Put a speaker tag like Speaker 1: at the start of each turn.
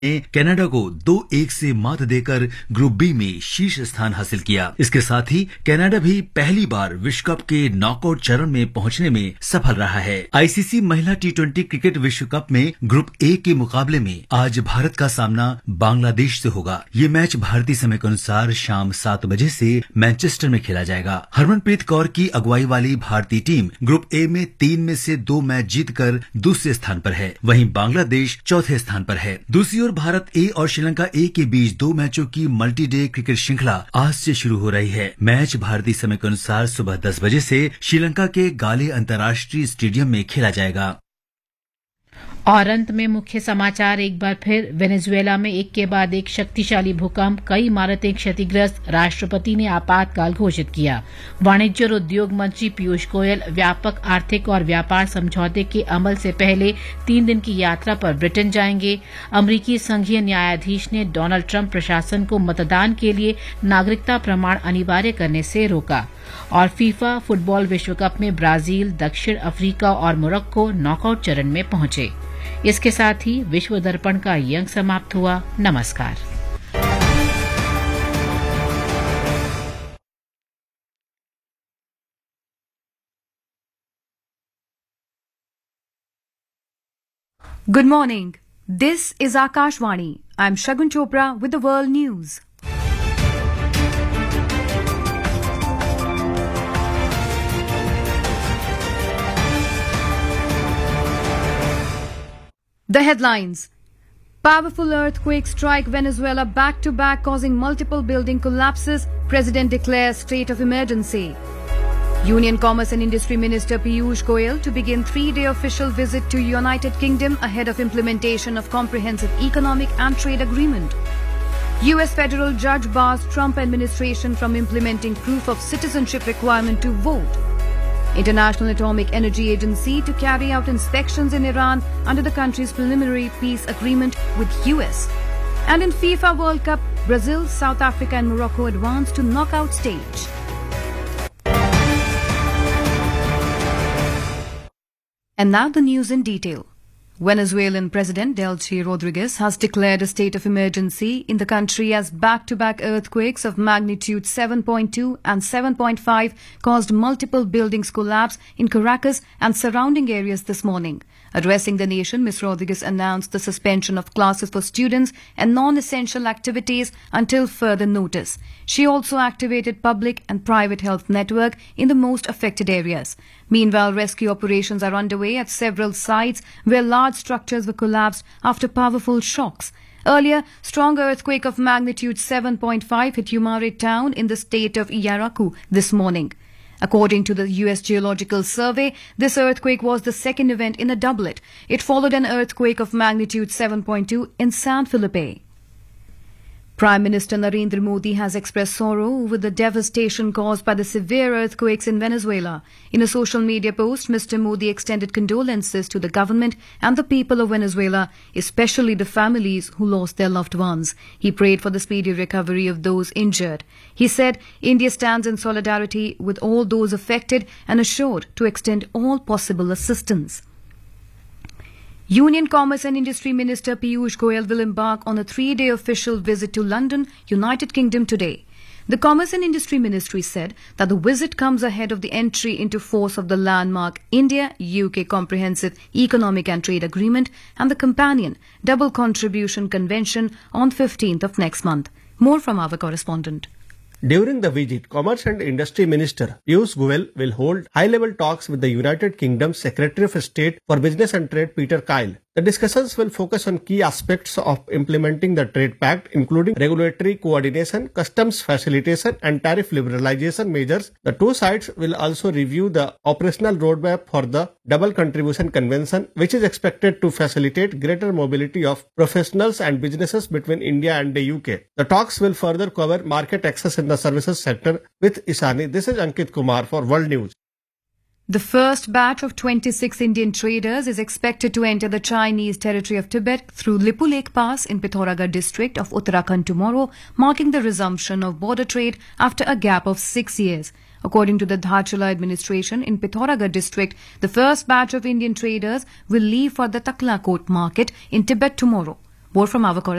Speaker 1: ने कनाडा को 2-1 से मात देकर ग्रुप बी में शीर्ष स्थान हासिल किया। इसके साथ ही कनाडा भी पहली बार विश्व कप के नॉकआउट चरण में पहुंचने में सफल रहा है। आईसीसी महिला टी20 क्रिकेट विश्व कप में ग्रुप ए के मुकाबले में आज भारत का सामना बांग्लादेश से होगा। ये मैच भारतीय समय के अनुसार शाम 7 बजे से मैनचेस्टर में खेला जाएगा। हरमनप्रीत कौर की अगुवाई वाली भारतीय टीम ग्रुप ए में 3 में से 2 मैच जीतकर दूसरे स्थान पर है, वहीं बांग्लादेश चौथे स्थान पर है। दूसरी ओर भारत ए और श्रीलंका ए के बीच 2 मैचों की मल्टी डे क्रिकेट श्रृंखला आज से शुरू हो रही है। मैच भारतीय समय के अनुसार सुबह 10 बजे से श्रीलंका के गाले अंतर्राष्ट्रीय स्टेडियम में खेला जाएगा।
Speaker 2: और अंत में मुख्य समाचार एक बार फिर। वेनेजुएला में एक के बाद एक शक्तिशाली भूकंप, कई इमारतें क्षतिग्रस्त, राष्ट्रपति ने आपातकाल घोषित किया। वाणिज्य और उद्योग मंत्री पीयूष गोयल व्यापक आर्थिक और व्यापार समझौते के अमल से पहले 3 दिन की यात्रा पर ब्रिटेन जाएंगे। अमरीकी संघीय न्यायाधीश ने डोनाल्ड ट्रंप प्रशासन को मतदान के लिए नागरिकता प्रमाण अनिवार्य करने से रोका। और फीफा फुटबॉल विश्व कप में ब्राजील, दक्षिण अफ्रीका और मोरक्को नॉकआउट चरण में पहुंचे। इसके साथ ही विश्व दर्पण का ये अंक समाप्त हुआ। नमस्कार।
Speaker 3: Good morning. This is Akashvani. I'm Shagun Chopra with the World News. The headlines. Powerful earthquakes strike Venezuela back-to-back, causing multiple building collapses. President declares state of emergency. Union Commerce and Industry Minister Piyush Goyal to begin 3-day official visit to United Kingdom ahead of implementation of comprehensive economic and trade agreement. US federal judge bars Trump administration from implementing proof of citizenship requirement to vote. International Atomic Energy Agency to carry out inspections in Iran under the country's preliminary peace agreement with US. And in FIFA World Cup, Brazil, South Africa and Morocco advance to knockout stage. And now the news in detail. Venezuelan President Delcy Rodriguez has declared a state of emergency in the country as back-to-back earthquakes of magnitude 7.2 and 7.5 caused multiple buildings collapse in Caracas and surrounding areas this morning. Addressing the nation, Ms. Rodriguez announced the suspension of classes for students and non-essential activities until further notice. She also activated public and private health network in the most affected areas. Meanwhile, rescue operations are underway at several sites where large structures were collapsed after powerful shocks. Earlier, strong earthquake of magnitude 7.5 hit Yumare town in the state of Iyaraku this morning. According to the US Geological Survey, this earthquake was the second event in a doublet. It followed an earthquake of magnitude 7.2 in San Felipe. Prime Minister Narendra Modi has expressed sorrow over the devastation caused by the severe earthquakes in Venezuela. In a social media post, Mr. Modi extended condolences to the government and the people of Venezuela, especially the families who lost their loved ones. He prayed for the speedy recovery of those injured. He said India stands in solidarity with all those affected and assured to extend all possible assistance. Union Commerce and Industry Minister Piyush Goyal will embark on a 3-day official visit to London, United Kingdom today. The Commerce and Industry Ministry said that the visit comes ahead of the entry into force of the landmark India-UK Comprehensive Economic and Trade Agreement and the companion Double Contribution Convention on 15th of next month. More from our correspondent.
Speaker 4: During the visit, Commerce and Industry Minister Piyush Goyal will hold high-level talks with the United Kingdom's Secretary of State for Business and Trade, Peter Kyle. The discussions will focus on key aspects of implementing the Trade Pact, including regulatory coordination, customs facilitation, and tariff liberalization measures. The two sides will also review the operational roadmap for the Double Contribution Convention, which is expected to facilitate greater mobility of professionals and businesses between India and the UK. The talks will further cover market access in the services sector. With Isani, this is Ankit Kumar for World News.
Speaker 3: The first batch of 26 Indian traders is expected to enter the Chinese territory of Tibet through Lipu Lake Pass in Pithoragarh district of Uttarakhand tomorrow, marking the resumption of border trade after a gap of 6 years. According to the Dhachula administration in Pithoragarh district, the first batch of Indian traders will leave for the Taklakot market in Tibet tomorrow. More from our correspondent.